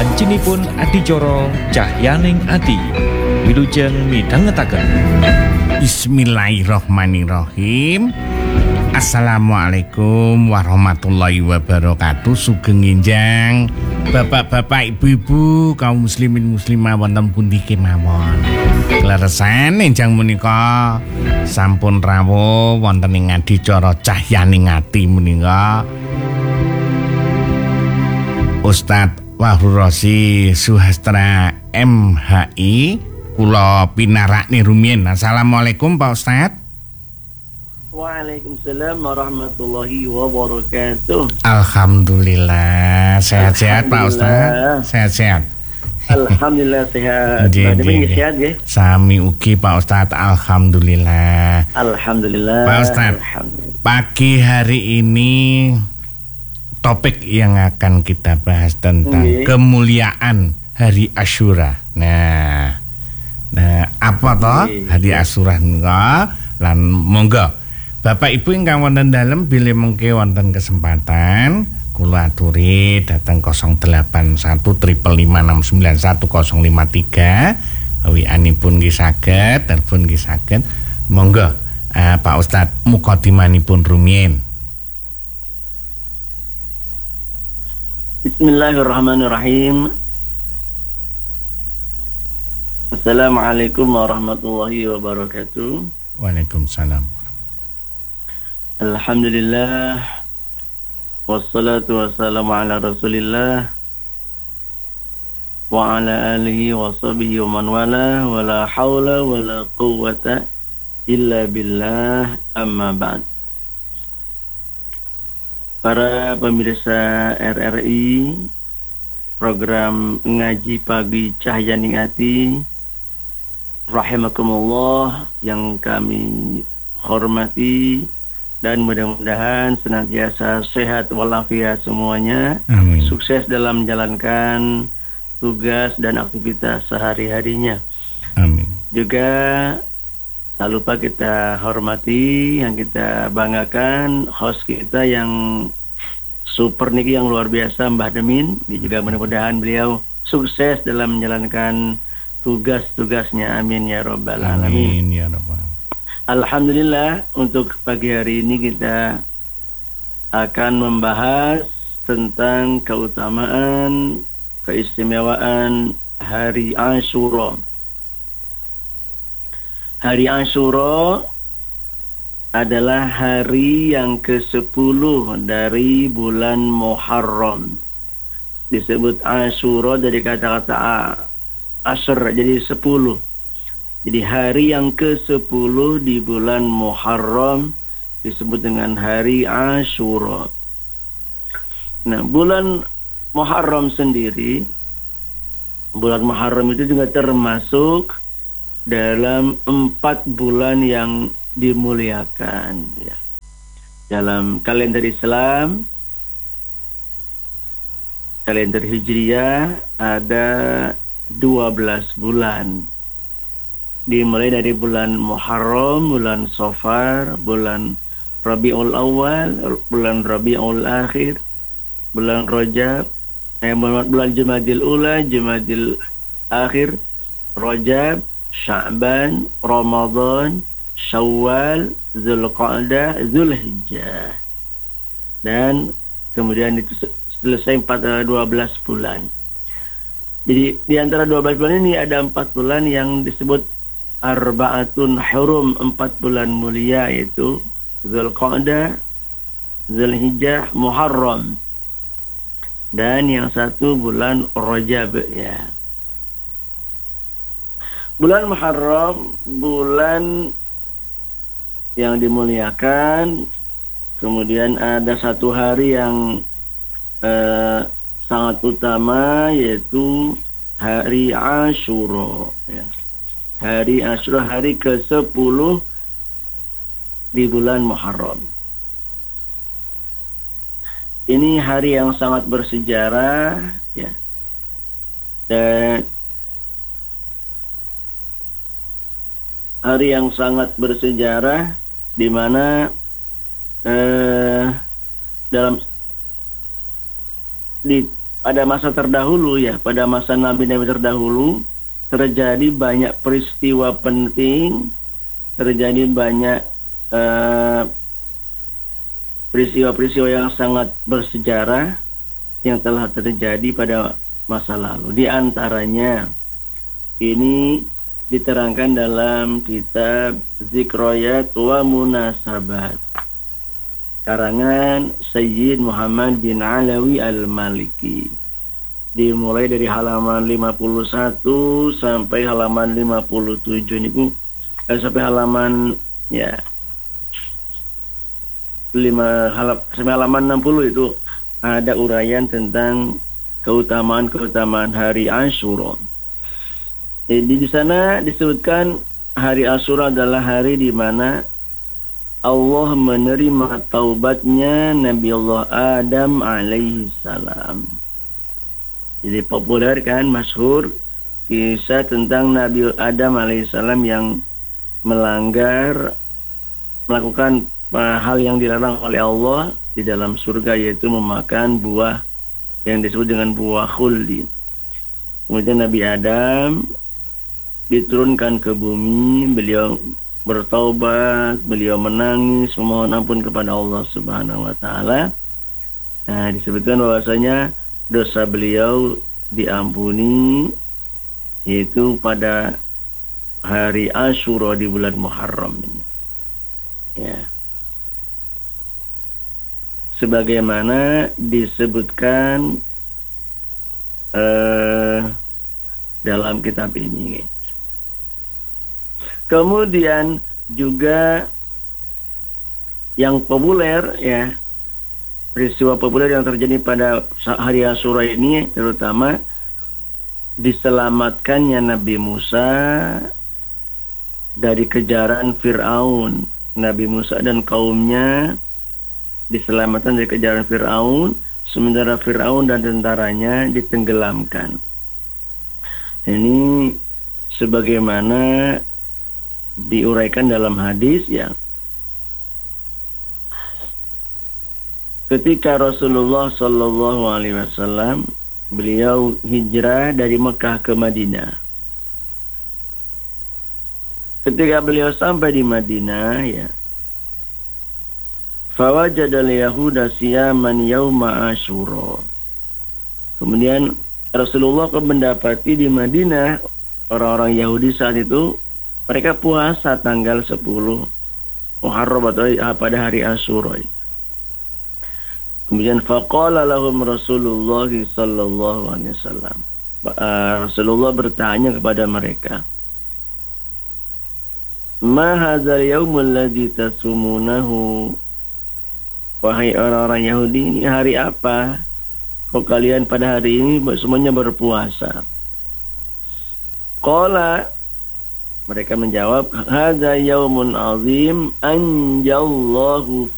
Wancinipun adicara Cahyaning Ati. Wilujeng midhangetaken. Bismillahirrahmanirrahim. Assalamualaikum warahmatullahi wabarakatuh. Sugeng enjang bapak-bapak, ibu-ibu, kaum muslimin muslimah wonten pundi kemawon. Leresan enjang menika sampun rawuh wonten ing adicara Cahyaning Ati menika. Ustadz Wahru Rosi Suhastra MHI kula pinarakne rumiyin. Assalamualaikum Pak Ustadz. Waalaikumsalam warahmatullahi wabarakatuh. Alhamdulillah sehat-sehat Pak Ustadz. Sehat-sehat. Alhamdulillah sehat. Bagaimana sehat ya? Sami ugi Pak Ustadz. Alhamdulillah. Alhamdulillah. Pak Ustadz, pagi hari ini topik yang akan kita bahas tentang kemuliaan Hari Asyura. Nah, apa toh Hari Asyura nika? Lan monggo Bapak Ibu ingkang wonten dalem bilih mengke wonten kesempatan kula aturi dhateng 081 555 691 053 WA-nipun nggih saged, telepon nggih saged. Monggo Pak Ustadz mukadimanipun rumiyin. Bismillahirrahmanirrahim. Assalamualaikum warahmatullahi wabarakatuh. Waalaikumsalam. Alhamdulillah. Wassalatu wassalamu ala Rasulillah wa ala alihi wa sahbihi wa man wala wa la hawla wa la quwwata illa billah, amma ba'd. Para pemirsa RRI, program Ngaji Pagi Cahyaning Ati, rahimakumullah, yang kami hormati dan mudah-mudahan senantiasa sehat walafiat semuanya. Amin. Sukses dalam menjalankan tugas dan aktivitas sehari-harinya. Amin. Juga tak lupa kita hormati, yang kita banggakan, host kita yang super niki, yang luar biasa, Mbah Demin. Juga mudah-mudahan beliau sukses dalam menjalankan tugas-tugasnya. Amin ya rabbal alamin. Amin ya rabbal. Alhamdulillah, untuk pagi hari ini kita akan membahas tentang keutamaan, keistimewaan Hari Asyura. Hari Asyura adalah hari yang ke-10 dari bulan Muharram. Disebut Asyura dari kata-kata Asyr, jadi 10. Jadi hari yang ke-10 di bulan Muharram disebut dengan hari Asyura. Nah, bulan Muharram sendiri, bulan Muharram itu juga termasuk dalam 4 bulan yang dimuliakan ya. Dalam kalender Islam, kalender Hijriyah, ada 12 bulan. Dimulai dari bulan Muharram, bulan Safar, bulan Rabiul Awal, bulan Rabiul Akhir, bulan Rajab, bulan Jumadil Ula, Jumadil Akhir, Rajab, Sya'ban, Ramadan, Syawal, Zulqa'dah, Zulhijjah. Dan kemudian itu selesai 12 bulan. Jadi di antara 12 bulan ini ada 4 bulan yang disebut Arba'atun Hurum, 4 bulan mulia, yaitu Zulqa'dah, Zulhijjah, Muharram. Dan yang satu bulan Rajab ya. Bulan Muharram, bulan yang dimuliakan. Kemudian ada satu hari yang sangat utama, yaitu Hari Asyura ya. Hari Asyura, hari ke-10 di bulan Muharram. Ini hari yang sangat bersejarah ya. Dan hari yang sangat bersejarah di mana dalam pada masa terdahulu ya, pada masa nabi-nabi terdahulu terjadi banyak peristiwa penting, terjadi banyak peristiwa-peristiwa yang sangat bersejarah yang telah terjadi pada masa lalu. Di antaranya ini diterangkan dalam kitab Zikroyat wa Munasabat karangan Sayyid Muhammad bin Alawi Al-Maliki, dimulai dari halaman 51 sampai halaman 57 ini sampai halaman ya sampai halaman 60 itu ada uraian tentang keutamaan hari Asyura. Jadi di sana disebutkan hari Asyura adalah hari di mana Allah menerima taubatnya Nabi Allah Adam alaihi salam. Jadi populer kan, masyhur kisah tentang Nabi Adam alaihi salam yang melakukan hal yang dilarang oleh Allah di dalam surga, yaitu memakan buah yang disebut dengan buah khuldi. Kemudian Nabi Adam diturunkan ke bumi, beliau bertaubat, beliau menangis, memohon ampun kepada Allah Subhanahu wa taala. Nah, disebutkan bahwasanya dosa beliau diampuni yaitu pada hari Asyura di bulan Muharram ini. Ya. Sebagaimana disebutkan dalam kitab ini. Kemudian juga yang populer ya, peristiwa populer yang terjadi pada hari Asyura ini, terutama diselamatkannya Nabi Musa dari kejaran Fir'aun. Nabi Musa dan kaumnya diselamatkan dari kejaran Fir'aun, sementara Fir'aun dan tentaranya ditenggelamkan. Ini sebagaimana diuraikan dalam hadis ya, ketika Rasulullah Shallallahu Alaihi Wasallam beliau hijrah dari Mekah ke Madinah. Ketika beliau sampai di Madinah ya, fawajadal yahuda siyaman yauma Asyura. Kemudian Rasulullah mendapati di Madinah orang-orang Yahudi saat itu mereka puasa tanggal 10 Muharram atau pada hari Asyura. Kemudian faqala lahum Rasulullah sallallahu alaihi wasallam. Rasulullah bertanya kepada mereka, "Ma hadzal yaumul ladzi tasumunahu?" Wahai orang-orang Yahudi, ini hari apa? Kok kalian pada hari ini semuanya berpuasa? Qala, mereka menjawab, hadza yaumun azim anjallahu